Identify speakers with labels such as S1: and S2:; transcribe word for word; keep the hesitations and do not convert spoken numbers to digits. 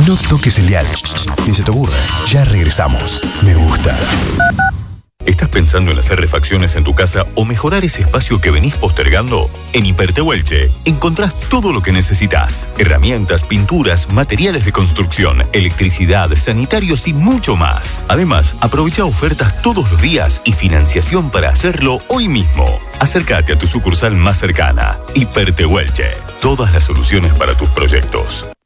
S1: No toques el dial. Ni se te ocurra. Ya regresamos. Me gusta.
S2: ¿Estás pensando en hacer refacciones en tu casa o mejorar ese espacio que venís postergando? En Hipertehuelche encontrás todo lo que necesitas. Herramientas, pinturas, materiales de construcción, electricidad, sanitarios y mucho más. Además, aprovecha ofertas todos los días y financiación para hacerlo hoy mismo. Acércate a tu sucursal más cercana. Hipertehuelche. Todas las soluciones para tus proyectos.